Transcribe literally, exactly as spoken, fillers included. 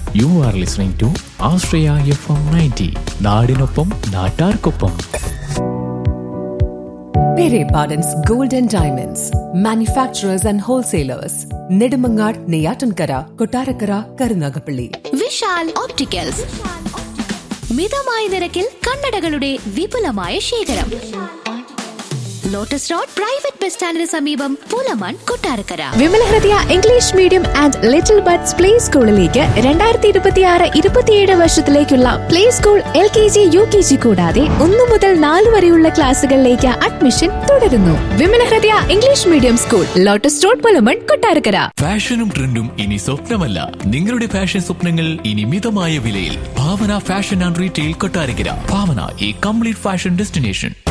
You are listening to Ashraya F M ninety. നാടിനൊപ്പം നാട്ടാർക്കൊപ്പം. Pere Pardon's Gold and Diamonds, manufacturers and wholesalers. Nedimangar, Neyatankara, Kottarakara, Karunagapalli. Vishal opticals, മിതമായ നിരക്കിൽ കണ്ണടകളുടെ വിപുലമായ ശേഖരം. ലോട്ടസ് റോഡ് പ്രൈവറ്റ് ബസ് സ്റ്റാൻഡിന് സമീപം, Pulamon, Kottarakkara. Vimala Hridaya English medium and little buds play സ്കൂളിലേക്ക് രണ്ടായിരത്തി ഇരുപത്തിയാറ് ഇരുപത്തിയേഴ് വർഷത്തിലേക്കുള്ള play school L K G U K G കൂടാതെ ഒന്നു മുതൽ നാല് വരെയുള്ള ക്ലാസുകളിലേക്ക് അഡ്മിഷൻ തുടരുന്നു. Vimala Hridaya English medium school, lotus road, Pulamon, Kottarakkara. ഫാഷനും ട്രെൻഡും ഇനി സ്വപ്നമല്ല, നിങ്ങളുടെ ഫാഷൻ സ്വപ്നങ്ങൾ ഇനി മിതമായ വിലയിൽ. ഭാവന fashion and retail, Kottarakkara. Bhavana, A complete fashion destination.